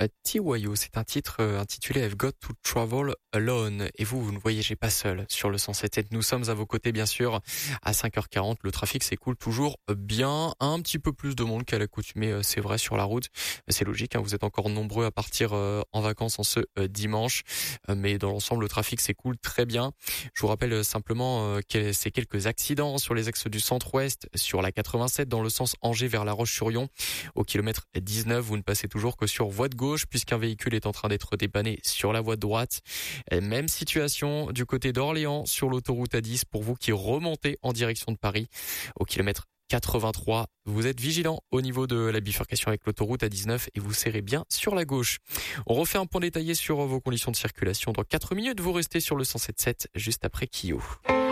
TYO, c'est un titre intitulé I've Got to Travel Alone. Et vous ne voyagez pas seul sur le 107.7. Nous sommes à vos côtés, bien sûr. À 5h40, le trafic s'écoule toujours bien. Un petit peu plus de monde qu'à l'accoutumée, c'est vrai, sur la route. C'est logique, vous êtes encore nombreux à partir en vacances en ce dimanche. Mais dans l'ensemble, le trafic s'écoule très bien. Je vous rappelle simplement que c'est quelques accidents sur les axes du centre-ouest, sur la 87 dans le sens Angers vers La Roche-sur-Yon. Au kilomètre 19, vous ne passez toujours que sur voie de gauche puisqu'un véhicule est en train d'être dépanné sur la voie de droite. Et même situation du côté d'Orléans sur l'autoroute A10 pour vous qui remontez en direction de Paris. Au kilomètre 83, vous êtes vigilant au niveau de la bifurcation avec l'autoroute A19 et vous serrez bien sur la gauche. On refait un point détaillé sur vos conditions de circulation dans 4 minutes. Vous restez sur le 107.7 juste après Kyo.